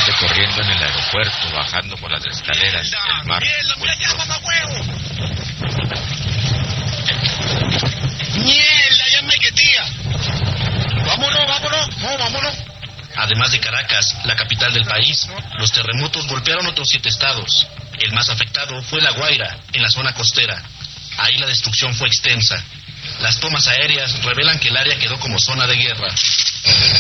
gente corriendo en el aeropuerto, bajando por las escaleras, el mar. ¡Mierda, ya me quetía! Vámonos. Además de Caracas, la capital del país, los terremotos golpearon otros 7 estados. El más afectado fue La Guaira, en la zona costera. Ahí la destrucción fue extensa. Las tomas aéreas revelan que el área quedó como zona de guerra.